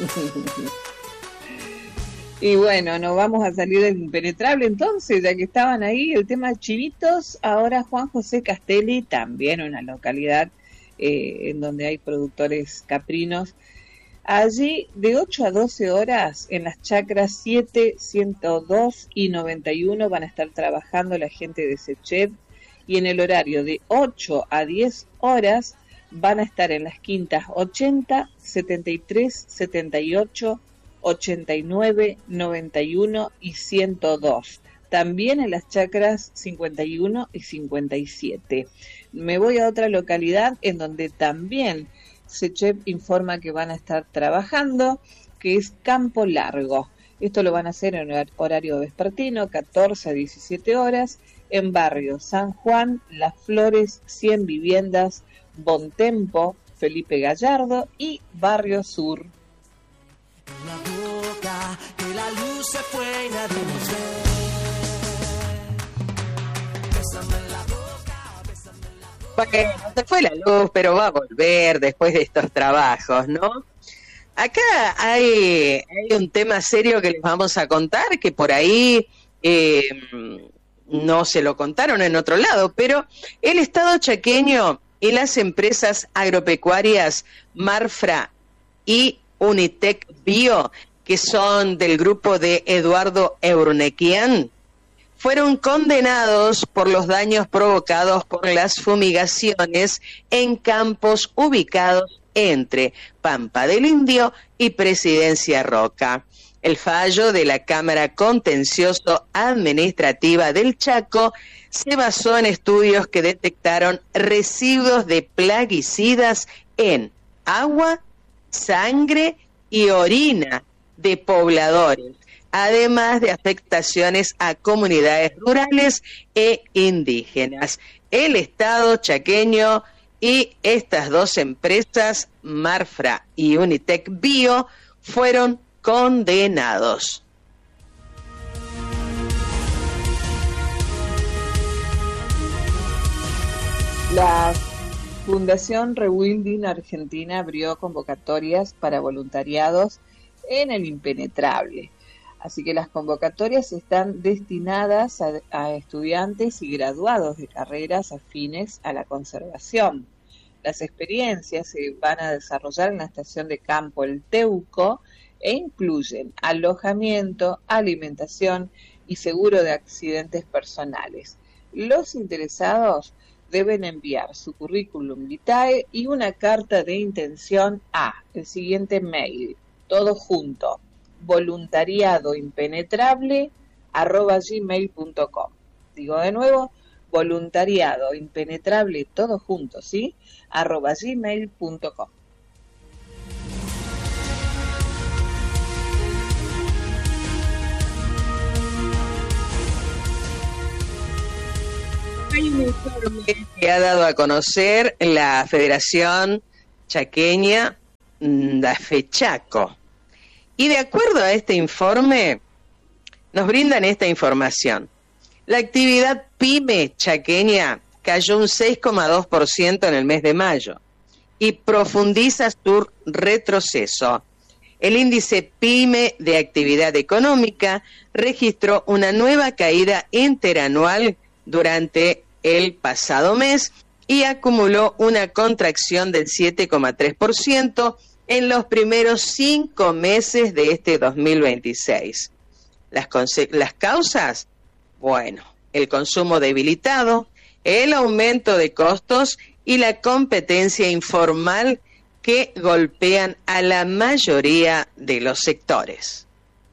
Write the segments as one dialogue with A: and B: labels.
A: Y bueno, nos vamos a salir del impenetrable entonces, ya que estaban ahí el tema de chivitos. Ahora Juan José Castelli, también una localidad en donde hay productores caprinos. Allí de 8 a 12 horas en las chacras 7, 102 y 91 van a estar trabajando la gente de Sechet, y en el horario de 8 a 10 horas van a estar en las quintas 80, 73, 78, 89, 91 y 102. También en las chacras 51 y 57. Me voy a otra localidad en donde también Sechet informa que van a estar trabajando, que es Campo Largo. Esto lo van a hacer en horario vespertino, 14 a 17 horas, en barrio San Juan, Las Flores, 100 viviendas, Bontempo, Felipe Gallardo y Barrio Sur.
B: La boca, que la luz se fue y nadie nos ve. Bésame en la boca, bésame en la boca.
C: Bueno, se fue la luz, pero va a volver después de estos trabajos, ¿no? Acá hay un tema serio que les vamos a contar, que por ahí no se lo contaron en otro lado, pero el Estado chaqueño y las empresas agropecuarias Marfra y Unitec Bio, que son del grupo de Eduardo Eurnequian, fueron condenados por los daños provocados por las fumigaciones en campos ubicados entre Pampa del Indio y Presidencia Roca. El fallo de la Cámara Contencioso Administrativa del Chaco se basó en estudios que detectaron residuos de plaguicidas en agua, sangre y orina de pobladores, además de afectaciones a comunidades rurales e indígenas. El Estado chaqueño y estas dos empresas, Marfra y Unitec Bio, fueron condenados.
A: La Fundación Rewilding Argentina abrió convocatorias para voluntariados en el impenetrable. Así que las convocatorias están destinadas a estudiantes y graduados de carreras afines a la conservación. Las experiencias se van a desarrollar en la estación de campo El Teuco e incluyen alojamiento, alimentación y seguro de accidentes personales. Los interesados deben enviar su currículum vitae y una carta de intención a el siguiente mail, todo junto, voluntariadoimpenetrable@gmail.com. Digo de nuevo, voluntariadoimpenetrable, todo junto, ¿sí? @gmail.com.
C: Hay un informe que ha dado a conocer la Federación Chaqueña, la FECHACO. Y de acuerdo a este informe, nos brindan esta información. La actividad PYME chaqueña cayó un 6,2% en el mes de mayo y profundiza su retroceso. El índice PYME de actividad económica registró una nueva caída interanual durante el pasado mes y acumuló una contracción del 7,3% en los primeros 5 meses de este 2026. Las causas, bueno, el consumo debilitado, el aumento de costos y la competencia informal que golpean a la mayoría de los sectores.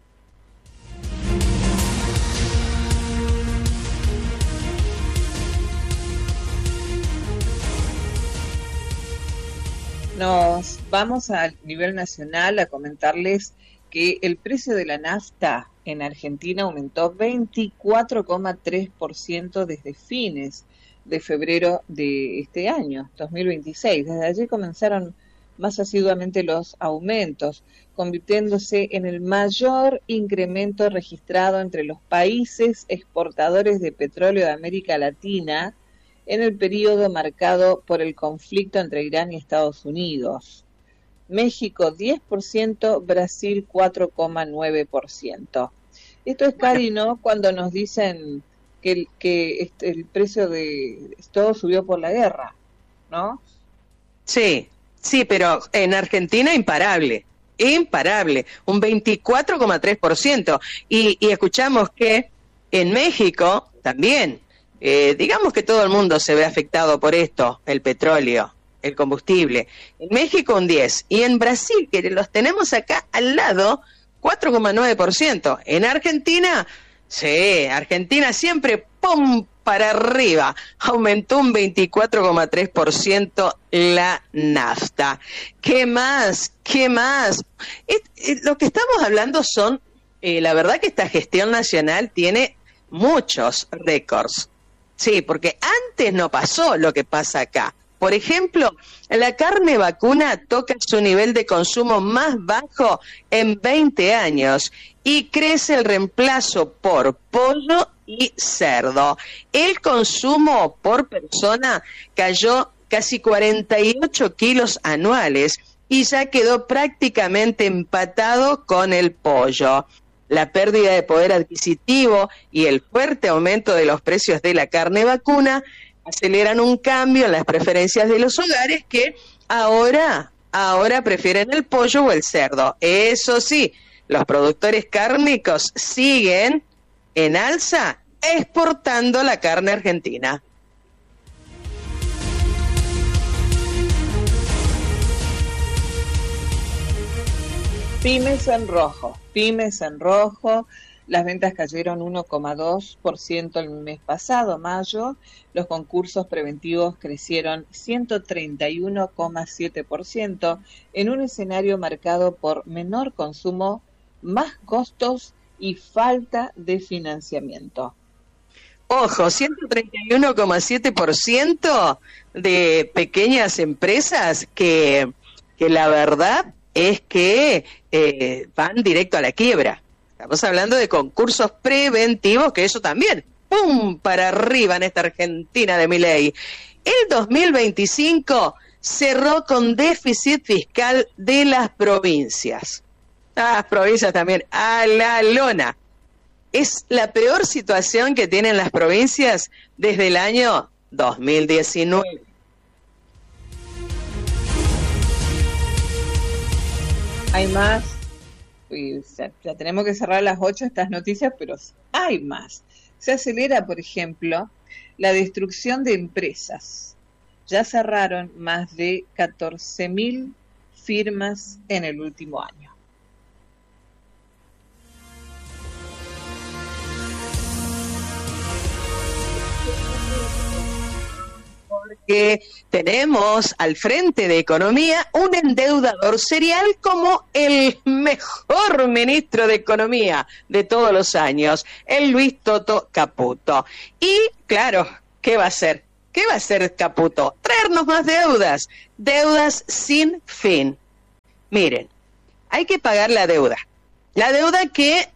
A: Nos vamos a nivel nacional a comentarles que el precio de la nafta en Argentina aumentó 24,3% desde fines de febrero de este año, 2026. Desde allí comenzaron más asiduamente los aumentos, convirtiéndose en el mayor incremento registrado entre los países exportadores de petróleo de América Latina en el periodo marcado por el conflicto entre Irán y Estados Unidos. México 10%, Brasil 4,9%. Esto es, Cari, ¿no? Cuando nos dicen que el precio de todo subió por la guerra, ¿no?
C: Sí, sí, pero en Argentina imparable, un 24,3%. Y escuchamos que en México también, digamos que todo el mundo se ve afectado por esto, el petróleo, el combustible. En México un 10%, y en Brasil, que los tenemos acá al lado, 4,9%. En Argentina, sí, Argentina siempre, ¡pum!, para arriba, aumentó un 24,3% la nafta. ¿Qué más? ¿Qué más? Lo que estamos hablando son, la verdad que esta gestión nacional tiene muchos récords. Sí, porque antes no pasó lo que pasa acá. Por ejemplo, la carne vacuna toca su nivel de consumo más bajo en 20 años y crece el reemplazo por pollo y cerdo. El consumo por persona cayó casi 48 kilos anuales y ya quedó prácticamente empatado con el pollo. La pérdida de poder adquisitivo y el fuerte aumento de los precios de la carne vacuna aceleran un cambio en las preferencias de los hogares que ahora prefieren el pollo o el cerdo. Eso sí, los productores cárnicos siguen en alza exportando la carne argentina.
A: Pymes en rojo, las ventas cayeron 1,2% el mes pasado, mayo, los concursos preventivos crecieron 131,7% en un escenario marcado por menor consumo, más costos y falta de financiamiento.
C: Ojo, 131,7% de pequeñas empresas que la verdad es que van directo a la quiebra. Estamos hablando de concursos preventivos, que eso también, ¡pum!, para arriba en esta Argentina de Milei. El 2025 cerró con déficit fiscal de las provincias. Las provincias también, a la lona. Es la peor situación que tienen las provincias desde el año 2019.
A: Hay más, ya tenemos que cerrar a las 8 estas noticias, pero hay más. Se acelera, por ejemplo, la destrucción de empresas. Ya cerraron más de 14.000 firmas en el último año.
C: Porque tenemos al frente de Economía un endeudador serial como el mejor ministro de Economía de todos los años, el Luis Toto Caputo. Y claro, ¿qué va a hacer? ¿Qué va a hacer Caputo? Traernos más deudas sin fin. Miren, hay que pagar la deuda que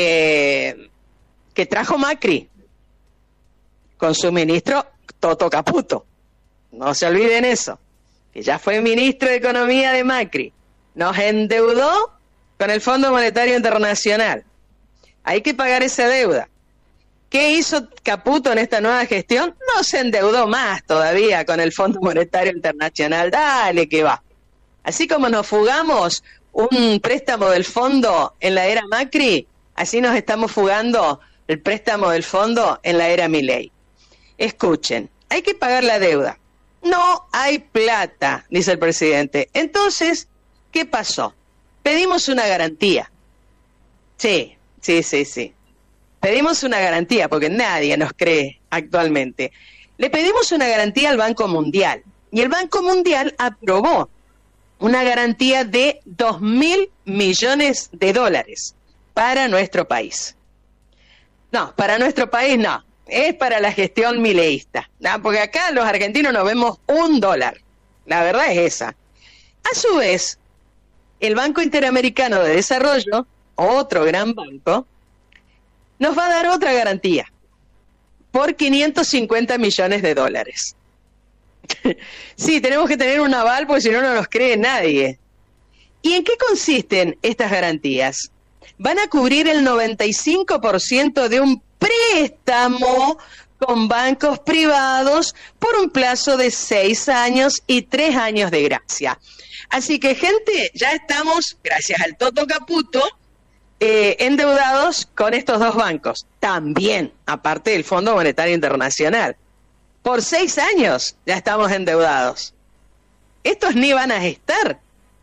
C: trajo Macri con su ministro Toto Caputo. No se olviden eso, que ya fue ministro de Economía de Macri. Nos endeudó con el Fondo Monetario Internacional. Hay que pagar esa deuda. ¿Qué hizo Caputo en esta nueva gestión? No se endeudó más todavía con el Fondo Monetario Internacional. Dale que va. Así como nos fugamos un préstamo del fondo en la era Macri, así nos estamos fugando el préstamo del fondo en la era Milei. Escuchen, hay que pagar la deuda. No hay plata, dice el presidente. Entonces, ¿qué pasó? Pedimos una garantía. Sí. Pedimos una garantía porque nadie nos cree actualmente. Le pedimos una garantía al Banco Mundial y el Banco Mundial aprobó una garantía de $2.000 millones para nuestro país. No, para nuestro país no. Es para la gestión mileísta, ¿no? Porque acá los argentinos nos vemos $1. La verdad es esa. A su vez, el Banco Interamericano de Desarrollo, otro gran banco, nos va a dar otra garantía por $550 millones. Sí, tenemos que tener un aval porque si no, no nos cree nadie. ¿Y en qué consisten estas garantías? Van a cubrir el 95% de un préstamo con bancos privados por un plazo de 6 años y 3 años de gracia. Así que, gente, ya estamos, gracias al Toto Caputo, endeudados con estos dos bancos. También, aparte del Fondo Monetario Internacional. Por 6 años ya estamos endeudados. Estos ni van a estar.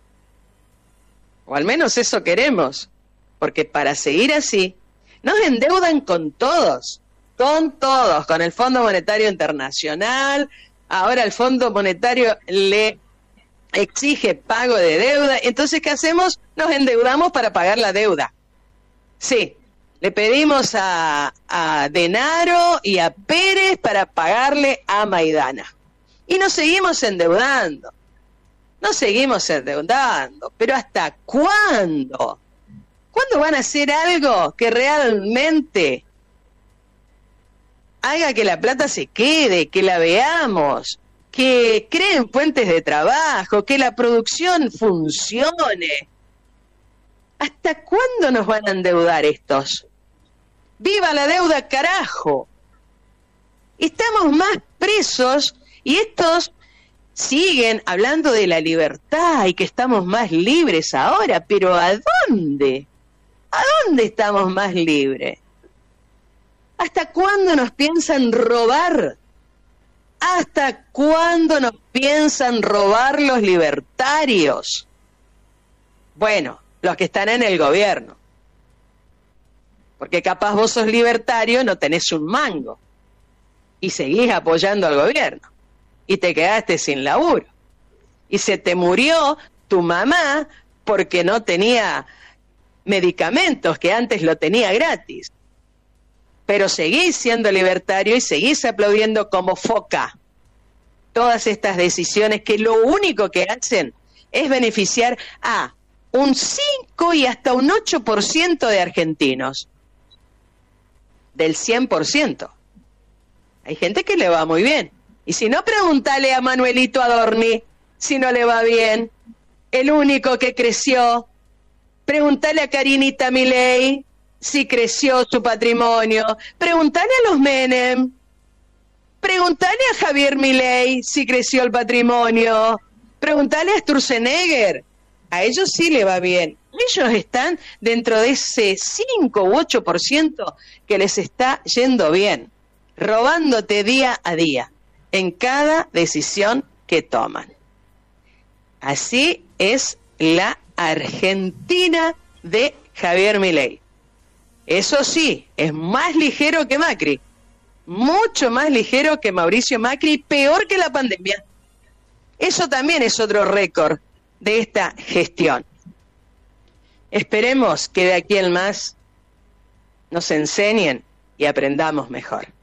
C: O al menos eso queremos. Porque para seguir así, nos endeudan con todos, con el Fondo Monetario Internacional. Ahora el Fondo Monetario le exige pago de deuda. Entonces, ¿qué hacemos? Nos endeudamos para pagar la deuda. Sí, le pedimos a Denaro y a Pérez para pagarle a Maidana. Y nos seguimos endeudando. Pero ¿hasta cuándo? ¿Cuándo van a hacer algo que realmente haga que la plata se quede, que la veamos, que creen fuentes de trabajo, que la producción funcione? ¿Hasta cuándo nos van a endeudar estos? ¡Viva la deuda, carajo! Estamos más presos y estos siguen hablando de la libertad y que estamos más libres ahora, pero ¿a dónde? ¿A dónde estamos más libres? ¿Hasta cuándo nos piensan robar? ¿Hasta cuándo nos piensan robar los libertarios? Bueno, los que están en el gobierno. Porque capaz vos sos libertario, no tenés un mango. Y seguís apoyando al gobierno. Y te quedaste sin laburo. Y se te murió tu mamá porque no tenía medicamentos, que antes lo tenía gratis. Pero seguís siendo libertario y seguís aplaudiendo como foca todas estas decisiones que lo único que hacen es beneficiar a un 5 y hasta un 8% de argentinos. Del 100%. Hay gente que le va muy bien. Y si no, pregúntale a Manuelito Adorni si no le va bien. El único que creció. Pregúntale a Karinita Milei si creció su patrimonio. Pregúntale a los Menem. Pregúntale a Javier Milei si creció el patrimonio. Pregúntale a Sturzenegger. A ellos sí le va bien. Ellos están dentro de ese 5 u 8% que les está yendo bien, robándote día a día, en cada decisión que toman. Así es la Argentina de Javier Milei. Eso sí, es más ligero que Macri, mucho más ligero que Mauricio Macri, peor que la pandemia. Eso también es otro récord de esta gestión. Esperemos que de aquí en más nos enseñen y aprendamos mejor.